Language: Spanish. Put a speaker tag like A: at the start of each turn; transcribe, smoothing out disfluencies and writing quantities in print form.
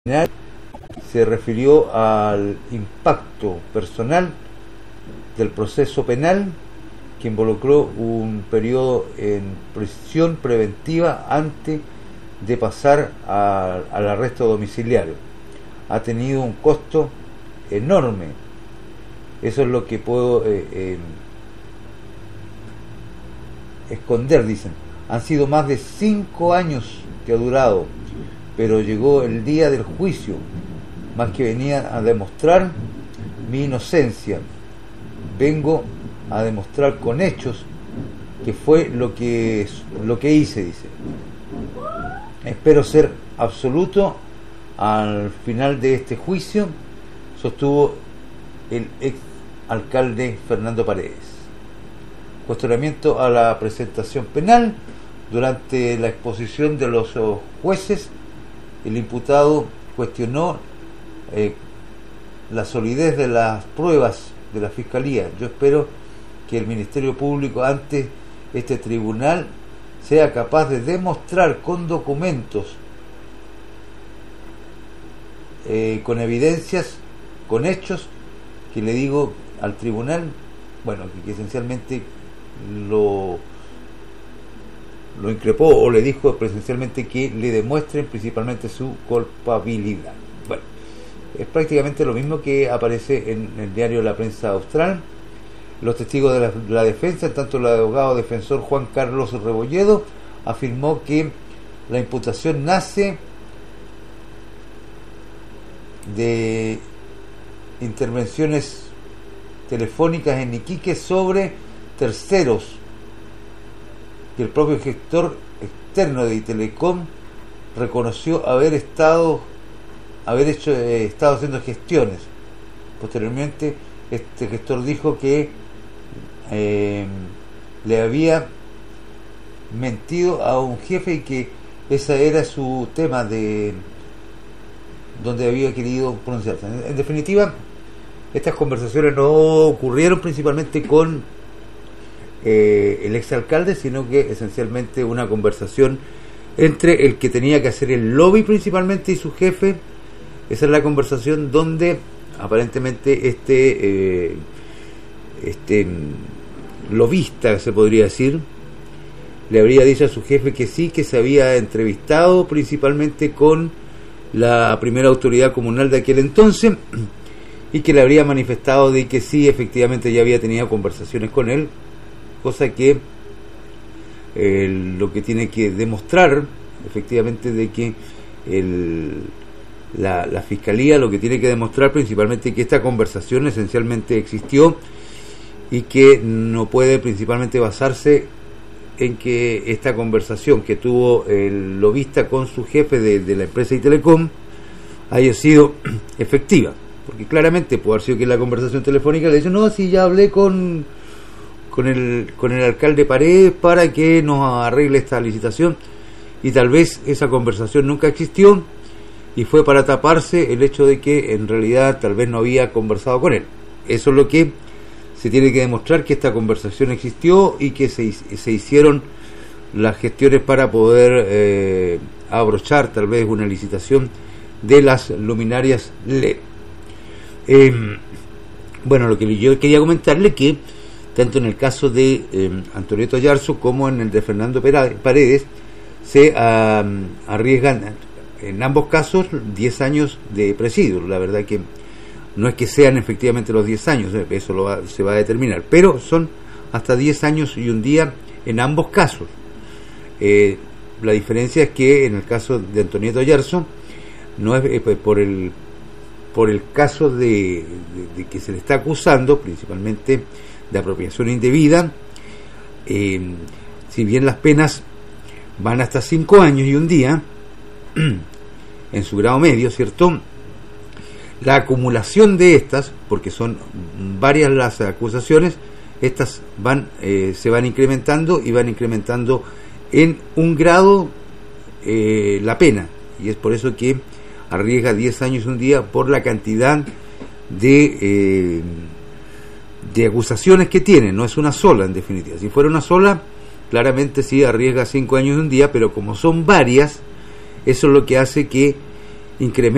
A: Se refirió al impacto personal del proceso penal que involucró un periodo en prisión preventiva antes de pasar al arresto domiciliario. Ha tenido un costo enorme. Eso es lo que puedo esconder, dicen. Han sido más de 5 años que ha durado, pero llegó el día del juicio, más que venía a demostrar mi inocencia. Vengo a demostrar con hechos que fue lo que hice, dice. Espero ser absoluto al final de este juicio, sostuvo el ex alcalde Fernando Paredes. Cuestionamiento a la presentación penal. Durante la exposición de los jueces, el imputado cuestionó la solidez de las pruebas de la Fiscalía. Yo espero que el Ministerio Público ante este tribunal sea capaz de demostrar con documentos, con evidencias, con hechos, que le digo al tribunal, bueno, que esencialmente lo increpó o le dijo presencialmente que le demuestren principalmente su culpabilidad. Bueno, es prácticamente lo mismo que aparece en el diario La Prensa Austral. Los testigos de la defensa, en tanto el abogado defensor Juan Carlos Rebolledo afirmó que la imputación nace de intervenciones telefónicas en Iquique sobre terceros, que el propio gestor externo de Telecom reconoció haber estado haciendo gestiones. Posteriormente, este gestor dijo que le había mentido a un jefe y que ese era su tema de donde había querido pronunciarse. En definitiva, estas conversaciones no ocurrieron principalmente con el exalcalde, sino que esencialmente una conversación entre el que tenía que hacer el lobby principalmente y su jefe. Esa es la conversación donde aparentemente este lobista, se podría decir, le habría dicho a su jefe que sí, que se había entrevistado principalmente con la primera autoridad comunal de aquel entonces y que le habría manifestado de que sí, efectivamente ya había tenido conversaciones con él, cosa que lo que tiene que demostrar efectivamente de que la Fiscalía lo que tiene que demostrar principalmente que esta conversación esencialmente existió y que no puede principalmente basarse en que esta conversación que tuvo el lobista con su jefe de la empresa Telecom haya sido efectiva, porque claramente puede haber sido que la conversación telefónica le dice, no, si ya hablé con el alcalde Paredes para que nos arregle esta licitación, y tal vez esa conversación nunca existió y fue para taparse el hecho de que en realidad tal vez no había conversado con él. Eso es lo que se tiene que demostrar, que esta conversación existió y que se hicieron las gestiones para poder abrochar tal vez una licitación de las luminarias LED. Bueno, lo que yo quería comentarle que tanto en el caso de Antonieta Yarzo como en el de Fernando Paredes se arriesgan en ambos casos 10 años de presidio. La verdad que no es que sean efectivamente los 10 años, eso se va a determinar, pero son hasta 10 años y un día en ambos casos. La diferencia es que en el caso de Antonieta Yarzo no es por el caso de que se le está acusando principalmente de apropiación indebida. Si bien las penas van hasta 5 años y un día en su grado medio, ¿cierto? La acumulación de estas, porque son varias las acusaciones, estas se van incrementando y van incrementando en un grado la pena, y es por eso que arriesga 10 años y un día por la cantidad de acusaciones que tiene. No es una sola, en definitiva. Si fuera una sola, claramente sí arriesga 5 años y un día, pero como son varias, eso es lo que hace que incremente